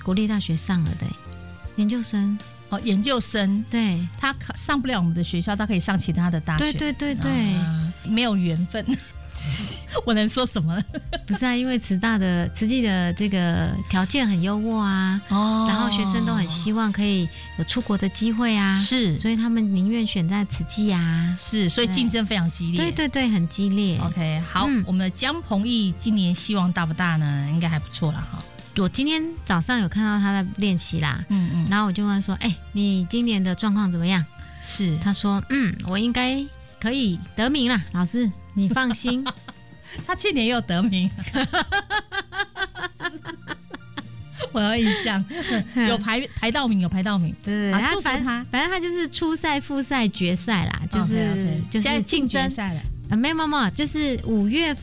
国立大学上了的研究生。 哦，研究生， 对， 他上不了我们的学校，他可以上其他的大学。 对对对对， 没有缘分，我能说什么？ 不是啊，因为慈济的这个条件很优渥啊，然后学生都很希望可以有出国的机会啊， 是， 所以他们宁愿选在慈济啊， 是，所以竞争非常激烈。 对对对，很激烈。 OK， 好，我们的江鹏毅今年希望大不大呢？应该还不错啦哈。 我今天早上有看到他在练习啦，然后我就问说，你今年的状况怎么样？ 是， 他说，我应该可以得名啦，老师你放心。 他去年也有得名，我有印象，有排到名，有排到名。 对， 祝福他， 反正他就是初赛、复赛、决赛啦，就是竞争赛了。 没有，就是5月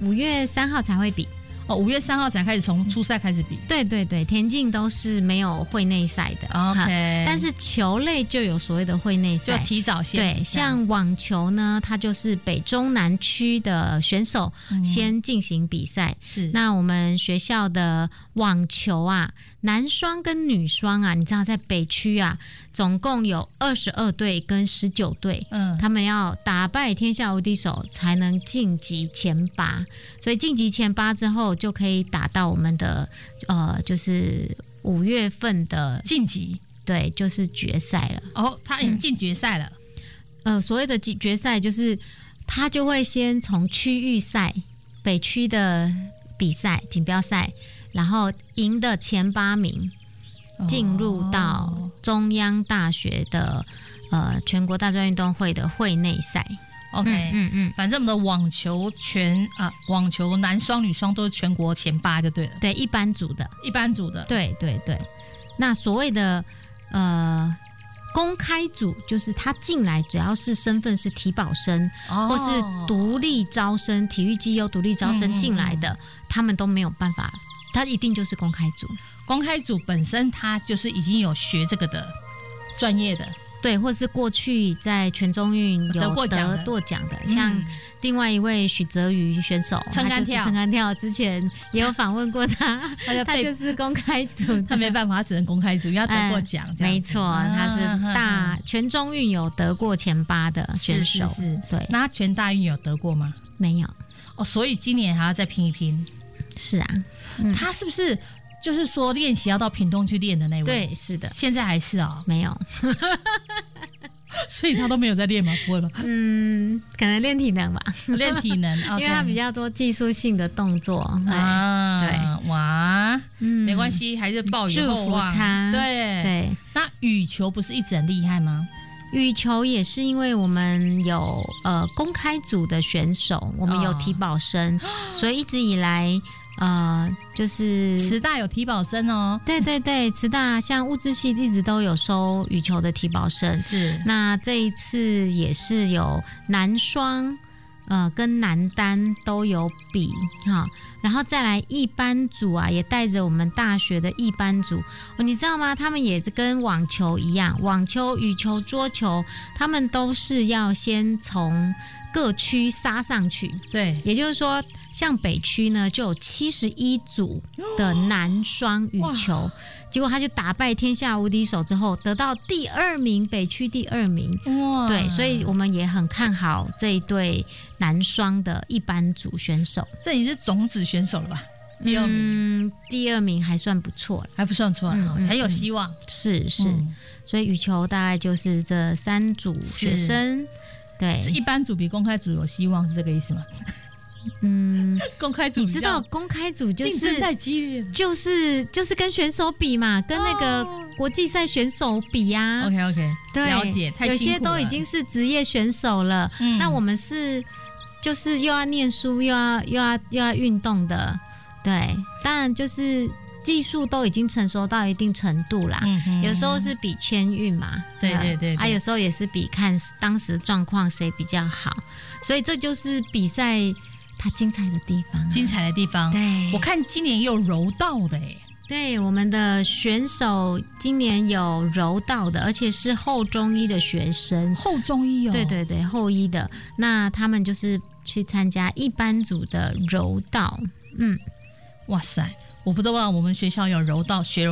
3号才会比。 5月3号才开始从初赛开始比。 对对对，田径都是没有会内赛的。 OK， 但是球类就有所谓的会内赛， 就提早先。 对，像网球呢，它就是北中南区的选手先进行比赛。 是，那我们学校的网球啊，男双跟女双啊，你知道在北区啊，总共有22队跟19队，他们要打败天下无敌手才能晋级前8，所以晋级前8之后就可以打到我们的就是5月份的晋级， 对，就是决赛了。 哦，他已经进决赛了。 所谓的决赛就是他就会先从区域赛北区的比赛锦标赛，然后赢的前8名进入到中央大学的全国大专运动会的会内赛。 OK， 反正我们的网球网球男双、女双都是全国前8就对了。 对，一般组的，对对对。那所谓的公开组，就是他进来只要是身份是体保生，或是独立招生、体育绩优独立招生进来的，他们都没有办法，他一定就是公开组。 公开组本身他就是已经有学这个的专业的。 对，或者是过去在全中运有得过奖的，像另外一位许泽瑜选手， 撑杆跳，之前也有访问过他，他就是公开组， 他没办法，他只能公开组，因为他得过奖。 没错，他是全中运有得过前8的选手。 是， 对。 那他全大运有得过吗？ 没有。 所以今年还要再拼一拼。 是啊， 他是不是？就是说练习要到屏东去练的那位？ 对，是的。 现在还是没有。 所以他都没有在练吗？不会吧？ 可能练体能吧。 练体能， 因为他比较多技术性的动作啊。对，哇，没关系，还是抱以厚望。 祝福他。 对。那羽球不是一直很厉害吗？ 羽球也是因为我们有公开组的选手，我们有体保生，所以一直以来。就是慈大有体保生哦。 对对对，慈大像物质系一直都有收羽球的体保生。 是， 那这一次也是有男双跟男单都有比哈，然后再来一般组啊，也带着我们大学的一般组。你知道吗？他们也是跟网球一样，网球、羽球、桌球，他们都是要先从各区杀上去。 对， 也就是说。像北区呢，就有71组的男双羽球，结果他就打败天下无敌手之后，得到第2名，北区第2名。哇！对，所以我们也很看好这一对男双的一般组选手。 这已经是种子选手了吧？第2名， 第2名还算不错， 还不算错，很有希望。 是，所以羽球大概就是这3组学生。对， 是一般组比公开组有希望，是这个意思吗？公开组你知道公开组就是竞争太激烈， 就是跟选手比嘛，跟那个国际赛选手比啊。 OK， 对， 了解，太辛苦了。 有些都已经是职业选手了，那我们就是又要念书又要运动的，对，当然就是技术都已经成熟到一定程度啦。有时候是比签运嘛， 对， 有时候也是比看当时状况谁比较好，所以这就是比赛。它精彩的地方， 对，我看今年也有柔道的耶。 对，我们的选手今年有柔道的，而且是后中医的学生。 后中医哦？对对，后医的。那他们就是去参加一般组的柔道。哇塞，我不知道我们学校有柔道学